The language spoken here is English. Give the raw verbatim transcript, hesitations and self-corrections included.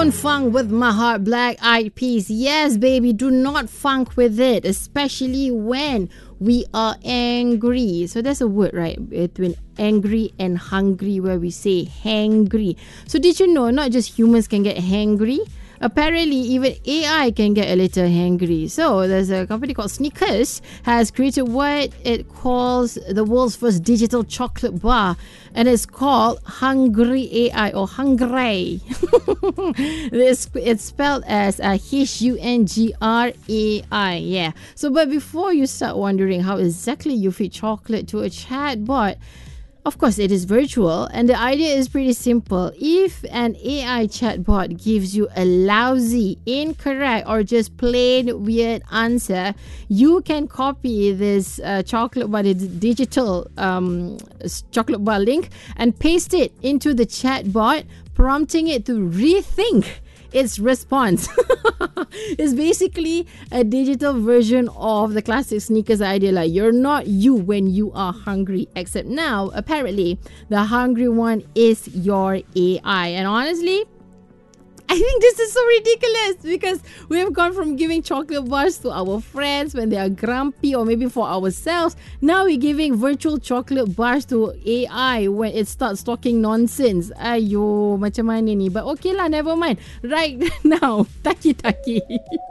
Don't funk with my heart, Black Eyed Peas. Yes, baby, do not funk with it, especially when we are angry. So there's a word, right, between angry and hungry, where we say hangry. So did you know not just humans can get hangry? Apparently, even A I can get a little hangry. So, there's a company called Snickers has created what it calls the world's first digital chocolate bar, and it's called Hungry A I, or Hungry. This it's spelled as uh, H U N G R A I. Yeah. So, but before you start wondering how exactly you feed chocolate to a chatbot, of course, it is virtual, and the idea is pretty simple. If an A I chatbot gives you a lousy, incorrect, or just plain weird answer, you can copy this uh, chocolate bar, the digital um, chocolate bar link, and paste it into the chatbot, prompting it to rethink its response. It's basically a digital version of the classic Snickers idea, like you're not you when you are hungry, except now apparently the hungry one is your A I. And honestly, I think this is so ridiculous, because we have gone from giving chocolate bars to our friends when they are grumpy, or maybe for ourselves. Now we're giving virtual chocolate bars to A I when it starts talking nonsense. Ayo, macam mana ni? But okay lah, never mind. Right now, taki-taki.